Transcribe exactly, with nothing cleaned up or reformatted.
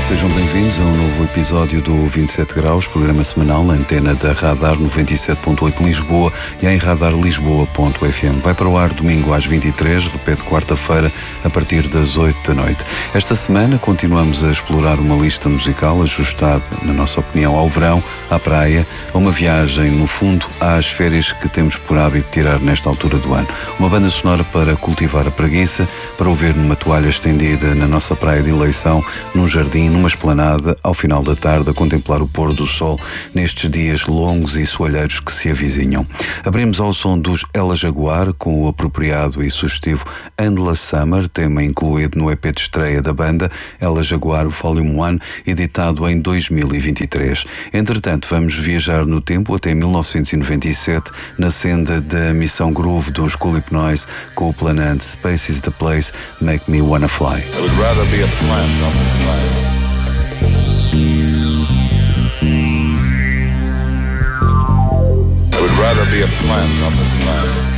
sejam bem-vindos a um novo episódio do vinte e sete graus, programa semanal na antena da Radar noventa e sete ponto oito Lisboa e em radar lisboa ponto f m. Vai para o ar domingo às vinte e três, repete quarta-feira a partir das oito da noite. Esta semana continuamos a explorar uma lista musical ajustada, na nossa opinião, ao verão, à praia, a uma viagem, no fundo, às férias que temos por hábito tirar nesta altura do ano. Uma banda sonora para cultivar a preguiça, para ouvir numa toalha estendida na nossa praia de eleição, num jardim, numa esplanada, ao final da tarde, a contemplar o pôr do sol nestes dias longos e soalheiros que se avizinham. Abrimos ao som dos Ela Jaguar, com o apropriado e sugestivo Endless Summer, tema incluído no E P de estreia da banda, Ela Jaguar Volume um, editado em dois mil e vinte e três. Entretanto, vamos viajar no tempo até mil novecentos e noventa e sete, na senda da missão Groove dos Cool Hypnosis, com o planante Space is the Place, Make Me Wanna Fly. I would rather be a plant on this planet. I would rather be a plant on this planet.